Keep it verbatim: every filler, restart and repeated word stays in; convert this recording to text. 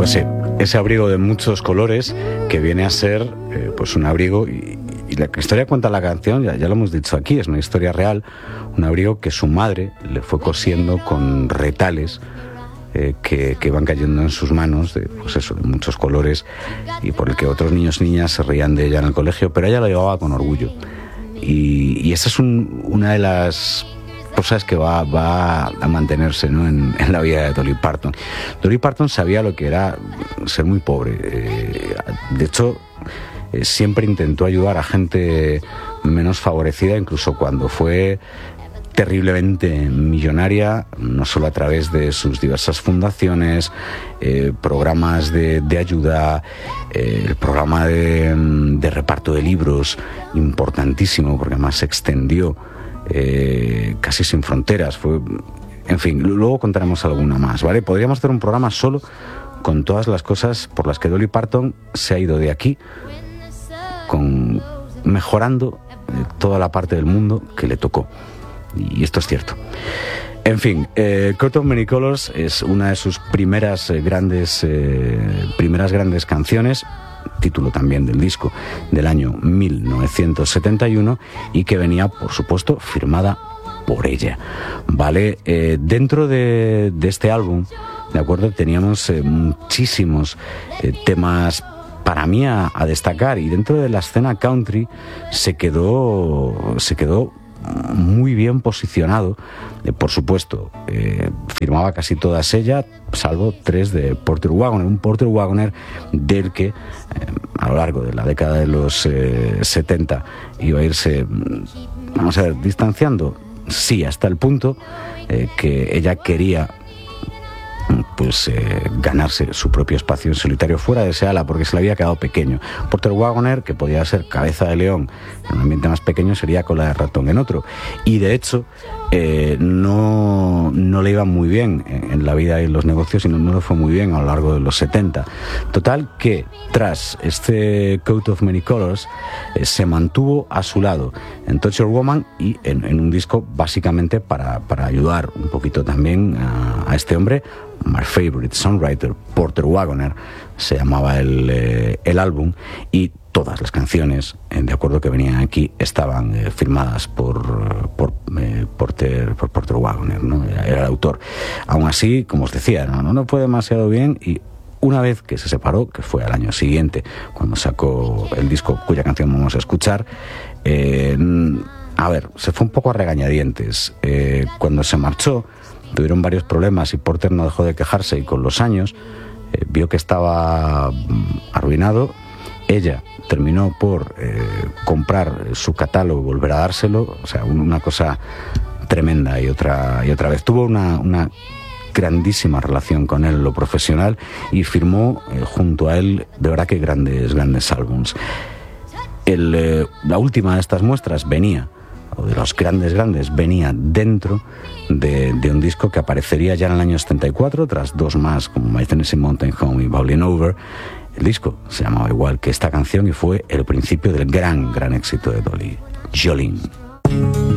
Pues sí, ese abrigo de muchos colores que viene a ser eh, pues un abrigo, y, y la historia cuenta la canción, ya, ya lo hemos dicho aquí, es una historia real, un abrigo que su madre le fue cosiendo con retales eh, que, que van cayendo en sus manos, de, pues eso, de muchos colores, y por el que otros niños y niñas se reían de ella en el colegio, pero ella lo llevaba con orgullo. Y, y esa es un, una de las cosas que va, va a mantenerse, ¿no?, en, en la vida de Dolly Parton. Dolly Parton sabía lo que era ser muy pobre. Eh, de hecho, eh, siempre intentó ayudar a gente menos favorecida, incluso cuando fue terriblemente millonaria, no solo a través de sus diversas fundaciones, eh, programas de, de ayuda, eh, el programa de, de reparto de libros, importantísimo, porque además se extendió Eh, casi sin fronteras. Fue, en fin, luego contaremos alguna más, ¿vale? Podríamos hacer un programa solo con todas las cosas por las que Dolly Parton se ha ido de aquí, con, mejorando eh, toda la parte del mundo que le tocó, y esto es cierto. En fin, eh, Coat of Many Colors es una de sus primeras eh, grandes eh, primeras grandes canciones, título también del disco del año mil novecientos setenta y uno, y que venía, por supuesto, firmada por ella, ¿vale? Eh, dentro de, de este álbum, ¿de acuerdo?, teníamos eh, muchísimos eh, temas para mí a, a destacar, y dentro de la escena country se quedó, se quedó muy bien posicionado. Eh, por supuesto, eh, firmaba casi todas ellas, salvo tres de Porter Wagoner, un Porter Wagoner del que eh, a lo largo de la década de los eh, setenta iba a irse, vamos a ver, distanciando, sí, hasta el punto eh, que ella quería pues eh, ganarse su propio espacio en solitario fuera de ese ala, porque se le había quedado pequeño. Porter Wagoner, que podía ser cabeza de león en un ambiente más pequeño, sería cola de ratón en otro, y de hecho eh, no, no le iba muy bien en, en la vida y en los negocios, y no, no le fue muy bien a lo largo de los setenta. Total que tras este Coat of Many Colors eh, se mantuvo a su lado en Touch Your Woman, y en, en un disco básicamente para, para ayudar un poquito también a, a este hombre. My Favorite Songwriter, Porter Wagoner, se llamaba el, eh, el álbum, y todas las canciones, eh, de acuerdo que venían aquí, estaban eh, firmadas por, por, eh, Porter, por Porter Wagoner, ¿no? Era, era el autor. Aún así, como os decía, no, no, no fue demasiado bien, y una vez que se separó, que fue al año siguiente, cuando sacó el disco cuya canción vamos a escuchar, eh, a ver, se fue un poco a regañadientes. Eh, cuando se marchó, tuvieron varios problemas, y Porter no dejó de quejarse, y con los años eh, vio que estaba arruinado. Ella terminó por eh, comprar su catálogo y volver a dárselo, o sea, una cosa tremenda. Y otra, y otra vez tuvo una, una grandísima relación con él en lo profesional, y firmó eh, junto a él de verdad que grandes, grandes álbums. El, eh, la última de estas muestras venía, o de los grandes grandes, venía dentro de, de un disco que aparecería ya en el año setenta y cuatro, tras dos más como My Tennessee Mountain Home y Bowling Over. El disco se llamaba igual que esta canción, y fue el principio del gran, gran éxito de Dolly, Jolene.